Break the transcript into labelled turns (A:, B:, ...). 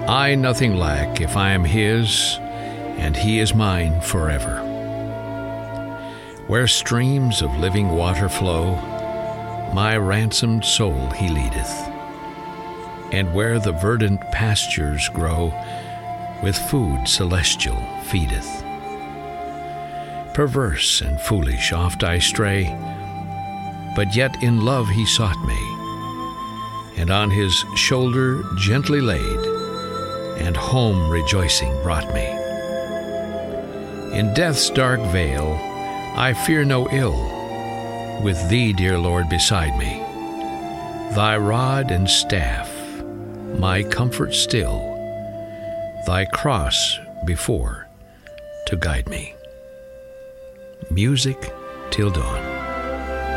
A: I nothing lack if I am his, and he is mine forever. Where streams of living water flow, my ransomed soul he leadeth, and where the verdant pastures grow, with food celestial feedeth. Perverse and foolish oft I stray, but yet in love he sought me, and on his shoulder gently laid, and home rejoicing brought me. In death's dark vale I fear no ill, with thee, dear Lord, beside me. Thy rod and staff, my comfort still, thy cross before to guide me. Music till dawn.